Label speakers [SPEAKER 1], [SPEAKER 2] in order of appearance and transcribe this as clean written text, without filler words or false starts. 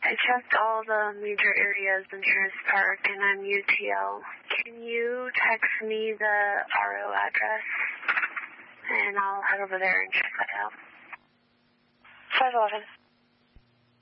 [SPEAKER 1] I checked all the major areas in Harris Park, and I'm UTL. Can you text me the RO address? And I'll head over there and check that out. 511.